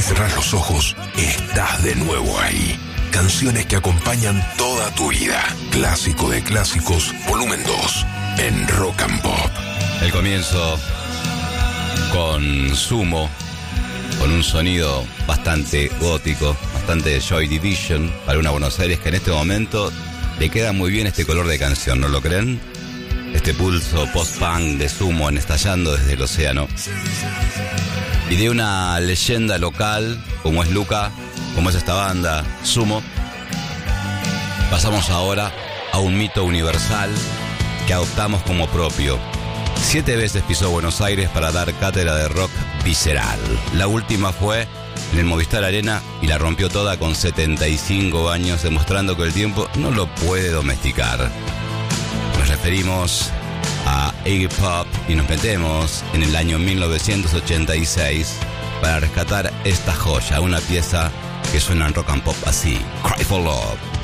cerrás los ojos, estás de nuevo ahí. Canciones que acompañan toda tu vida. Clásico de clásicos, volumen 2, en Rock and Pop. El comienzo con Sumo, con un sonido bastante gótico, bastante de Joy Division, para una Buenos Aires que en este momento le queda muy bien este color de canción, ¿no lo creen? Este pulso post-punk de Sumo en Estallando desde el Océano. Y de una leyenda local, como es Luca, como es esta banda, Sumo, pasamos ahora a un mito universal que adoptamos como propio. 7 veces pisó Buenos Aires para dar cátedra de rock visceral. La última fue en el Movistar Arena y la rompió toda con 75 años, demostrando que el tiempo no lo puede domesticar. Nos referimos a Iggy Pop y nos metemos en el año 1986 para rescatar esta joya, una pieza que suena en Rock and Pop así: Cry for Love.